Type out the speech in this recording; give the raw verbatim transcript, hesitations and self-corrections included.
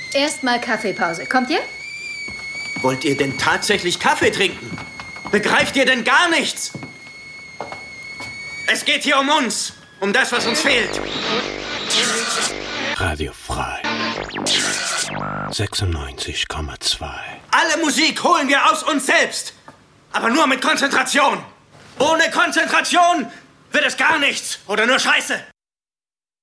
Erstmal Kaffeepause. Kommt ihr? Wollt ihr denn tatsächlich Kaffee trinken? Begreift ihr denn gar nichts? Es geht hier um uns. Um das, was uns fehlt. Radio frei. sechsundneunzig Komma zwei. Alle Musik holen wir aus uns selbst. Aber nur mit Konzentration. Ohne Konzentration wird es gar nichts. Oder nur Scheiße.